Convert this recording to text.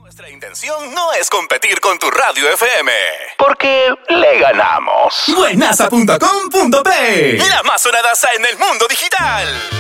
Nuestra intención no es competir con tu radio FM, porque le ganamos. Buenaza.com.pe, la más sonadaza en el mundo digital.